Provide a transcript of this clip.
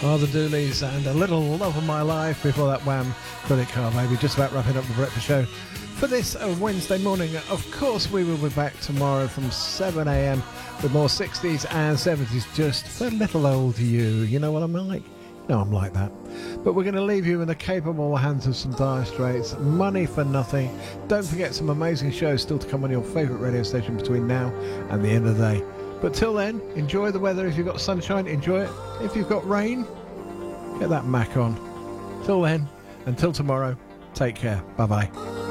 are the Dooleys and A Little Love of My Life. Before that, Wham! Credit Card Baby. Just about wrapping up the breakfast show for this Wednesday morning. Of course, we will be back tomorrow from 7 a.m. with more 60s and 70s just for little old you. You know what I'm like? No, I'm like that. But we're going to leave you in the capable hands of some Dire Straits. Money for Nothing. Don't forget some amazing shows still to come on your favourite radio station between now and the end of the day. But till then, enjoy the weather. If you've got sunshine, enjoy it. If you've got rain, get that Mac on. Till then, until tomorrow, take care. Bye-bye.